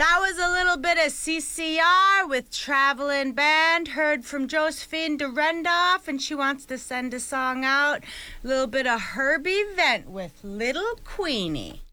That was a little bit of CCR with Traveling Band. Heard from Josephine DeRendoff, and she wants to send a song out. A little bit of Herbie Vent with Little Queenie.